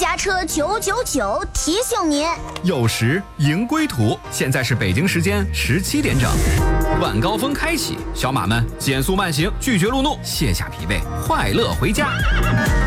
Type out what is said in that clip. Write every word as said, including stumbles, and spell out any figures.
家车九九九提醒您， 有时迎归途，现在是北京时间十七点整，晚高峰开启，小马们减速慢行，拒绝路怒，卸下疲惫，快乐回家。